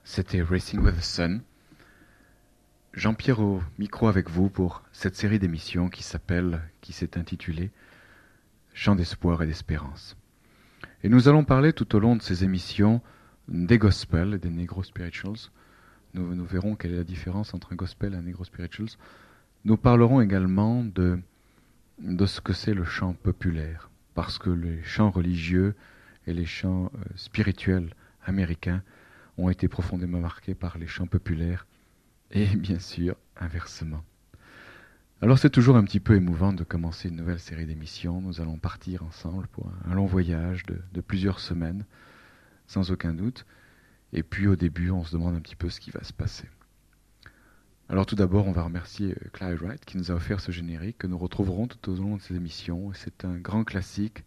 C'était Racing with the Sun. Jean-Pierre au micro avec vous pour cette série d'émissions qui s'est intitulée Chants d'espoir et d'espérance. Et nous allons parler tout au long de ces émissions des gospels et des negro spirituals. Nous verrons quelle est la différence entre un gospel et un negro spirituals. Nous parlerons également de ce que c'est le chant populaire, parce que les chants religieux et les chants spirituels américains ont été profondément marqués par les chants populaires, et bien sûr, inversement. Alors c'est toujours un petit peu émouvant de commencer une nouvelle série d'émissions. Nous allons partir ensemble pour un long voyage de plusieurs semaines, sans aucun doute. Et puis au début, on se demande un petit peu ce qui va se passer. Alors tout d'abord, on va remercier Clyde Wright qui nous a offert ce générique que nous retrouverons tout au long de ces émissions. C'est un grand classique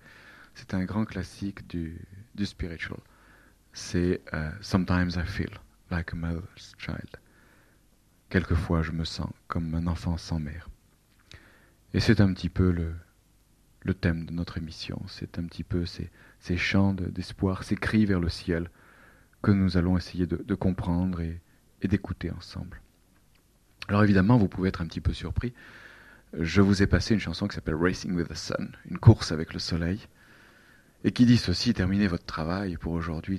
du spiritual. C'est Sometimes I feel like a mother's child. Quelquefois, je me sens comme un enfant sans mère. Et c'est un petit peu le thème de notre émission. C'est un petit peu ces chants d'espoir, ces cris vers le ciel que nous allons essayer de comprendre et d'écouter ensemble. Alors évidemment, vous pouvez être un petit peu surpris. Je vous ai passé une chanson qui s'appelle Racing with the Sun, une course avec le soleil, et qui dit ceci: terminez votre travail pour aujourd'hui,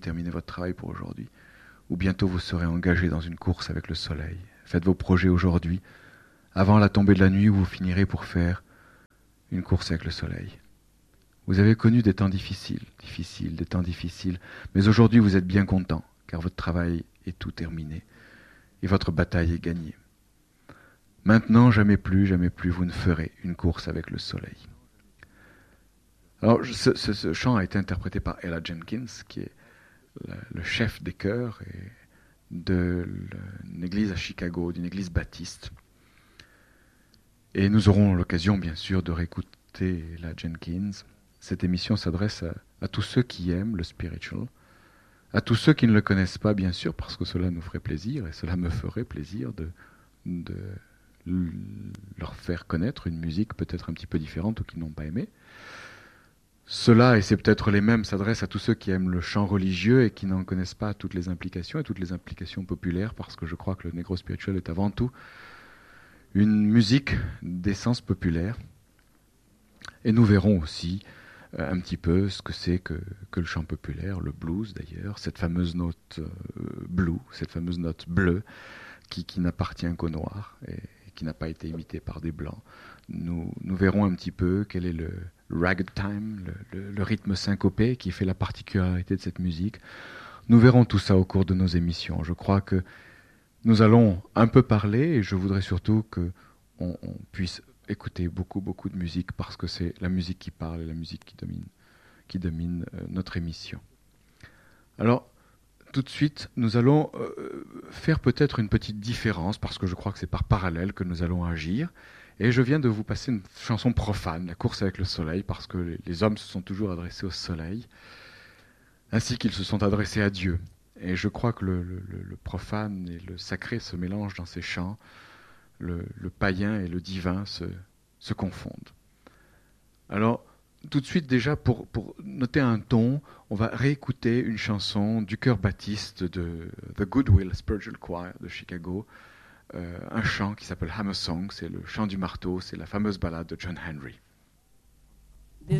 ou bientôt vous serez engagé dans une course avec le soleil. Faites vos projets aujourd'hui, avant la tombée de la nuit où vous finirez pour faire une course avec le soleil. Vous avez connu des temps difficiles, mais aujourd'hui vous êtes bien content, car votre travail est tout terminé, et votre bataille est gagnée. Maintenant, jamais plus, vous ne ferez une course avec le soleil. Alors, ce chant a été interprété par Ella Jenkins, qui est le chef des chœurs d'une église à Chicago, d'une église baptiste. Et nous aurons l'occasion, bien sûr, de réécouter Ella Jenkins. Cette émission s'adresse à tous ceux qui aiment le spiritual, à tous ceux qui ne le connaissent pas, bien sûr, parce que cela nous ferait plaisir, et cela me ferait plaisir de leur faire connaître une musique peut-être un petit peu différente ou qu'ils n'ont pas aimé. Cela, et c'est peut-être les mêmes, s'adresse à tous ceux qui aiment le chant religieux et qui n'en connaissent pas toutes les implications populaires, parce que je crois que le negro spiritual est avant tout une musique d'essence populaire. Et nous verrons aussi un petit peu ce que c'est que le chant populaire, le blues d'ailleurs, cette fameuse note bleue qui n'appartient qu'aux Noirs et qui n'a pas été imitée par des Blancs. Nous verrons un petit peu quel est le ragtime, le rythme syncopé qui fait la particularité de cette musique. Nous verrons tout ça au cours de nos émissions. Je crois que nous allons un peu parler, et je voudrais surtout qu'on puisse écouter beaucoup de musique, parce que c'est la musique qui parle et la musique qui domine notre émission. Alors, tout de suite, nous allons faire peut-être une petite différence, parce que je crois que c'est par parallèle que nous allons agir. Et je viens de vous passer une chanson profane, La course avec le soleil, parce que les hommes se sont toujours adressés au soleil, ainsi qu'ils se sont adressés à Dieu. Et je crois que le profane et le sacré se mélangent dans ces chants. Le païen et le divin se confondent. Alors, tout de suite déjà, pour noter un ton, on va réécouter une chanson du chœur baptiste de The Goodwill Spiritual Choir de Chicago, un chant qui s'appelle Hammer Song, c'est le chant du marteau, c'est la fameuse ballade de John Henry.